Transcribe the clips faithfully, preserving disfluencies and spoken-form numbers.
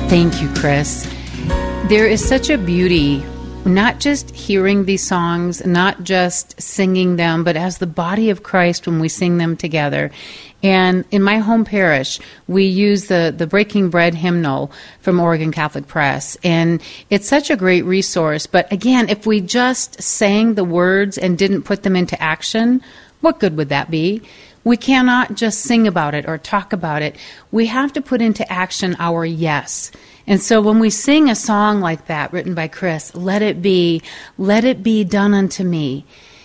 Thank you, Chris. There is such a beauty, not just hearing these songs, not just singing them, but as the body of Christ when we sing them together. And in my home parish, we use the, the Breaking Bread hymnal from Oregon Catholic Press. And it's such a great resource. But again, if we just sang the words and didn't put them into action, what good would that be? We cannot just sing about it or talk about it. We have to put into action our yes. And so when we sing a song like that written by Chris, let it be, let it be done unto me,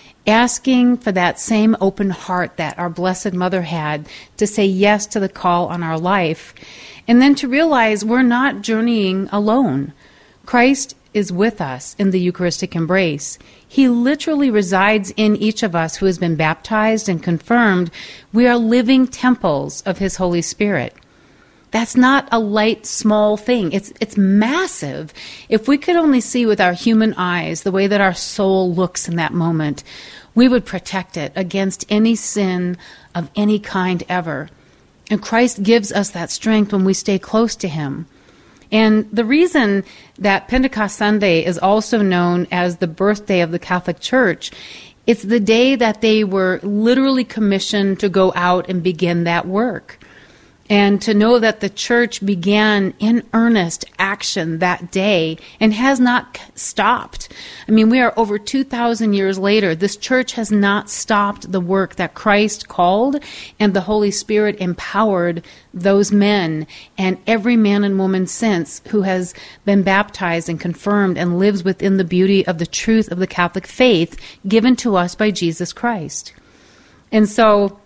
asking for that same open heart that our Blessed Mother had to say yes to the call on our life, and then to realize we're not journeying alone. Christ is with us in the Eucharistic embrace. He literally resides in each of us who has been baptized and confirmed. We are living temples of His Holy Spirit. That's not a light, small thing. It's it's massive. If we could only see with our human eyes the way that our soul looks in that moment, we would protect it against any sin of any kind ever. And Christ gives us that strength when we stay close to Him. And the reason that Pentecost Sunday is also known as the birthday of the Catholic Church, it's the day that they were literally commissioned to go out and begin that work. And to know that the church began in earnest action that day and has not stopped. I mean, we are over two thousand years later. This church has not stopped the work that Christ called, and the Holy Spirit empowered those men and every man and woman since who has been baptized and confirmed and lives within the beauty of the truth of the Catholic faith given to us by Jesus Christ. And so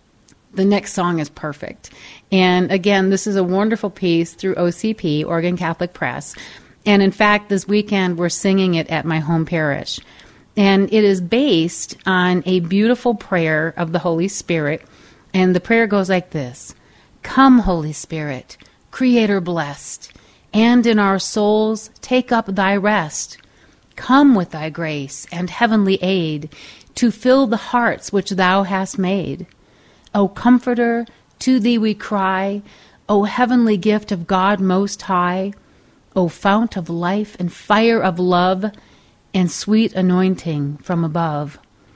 the next song is perfect. And again, this is a wonderful piece through O C P, Oregon Catholic Press. And in fact, this weekend we're singing it at my home parish. And it is based on a beautiful prayer of the Holy Spirit. And the prayer goes like this: Come, Holy Spirit, Creator blessed, and in our souls take up thy rest. Come with thy grace and heavenly aid to fill the hearts which thou hast made. O Comforter, to thee we cry, O heavenly gift of God most high, O fount of life and fire of love, and sweet anointing from above.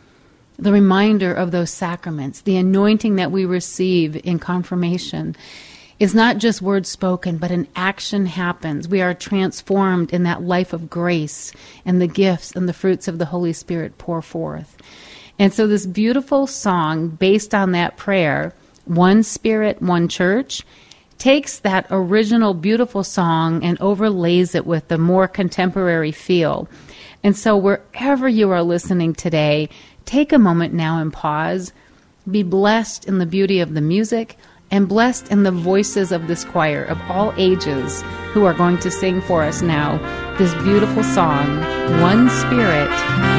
The reminder of those sacraments, the anointing that we receive in confirmation, is not just words spoken, but an action happens. We are transformed in that life of grace, and the gifts and the fruits of the Holy Spirit pour forth. And so this beautiful song based on that prayer, One Spirit, One Church, takes that original beautiful song and overlays it with the more contemporary feel. And so wherever you are listening today, take a moment now and pause. Be blessed in the beauty of the music and blessed in the voices of this choir of all ages who are going to sing for us now this beautiful song, One Spirit,